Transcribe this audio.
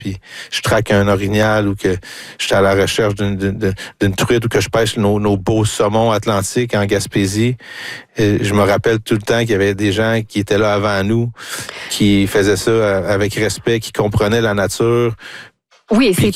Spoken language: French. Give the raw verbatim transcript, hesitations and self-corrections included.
puis je traque un orignal ou que je suis à la recherche d'une, d'une, d'une truite ou que je pêche nos, nos beaux saumons atlantiques en Gaspésie, et je me rappelle tout le temps qu'il y avait des gens qui étaient là avant nous, qui faisaient ça avec respect, qui comprenaient la nature. Oui, et c'est